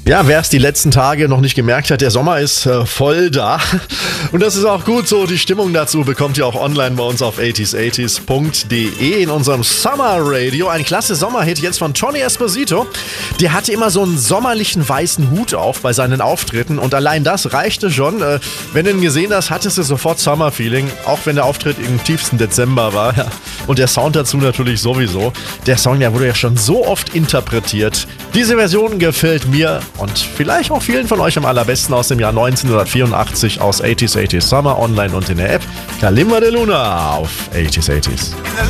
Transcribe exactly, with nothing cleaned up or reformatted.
Ja, wer es die letzten Tage noch nicht gemerkt hat, der Sommer ist äh, voll da. Und das ist auch gut so. Die Stimmung dazu bekommt ihr auch online bei uns auf achtziger achtziger punkt de in unserem Summer Radio. Ein klasse Sommerhit jetzt von Tony Esposito. Der hatte immer so einen sommerlichen weißen Hut auf bei seinen Auftritten. Und allein das reichte schon. Äh, wenn du ihn gesehen hast, hattest du sofort Summer-Feeling. Auch wenn der Auftritt im tiefsten Dezember war. Ja. Und der Sound dazu natürlich sowieso. Der Song, der wurde ja schon so oft interpretiert. Diese Version gefällt mir und vielleicht auch vielen von euch am allerbesten aus dem Jahr neunzehnhundertvierundachtzig aus achtziger achtziger Summer online und in der App Kalimba de Luna auf achtziger achtziger.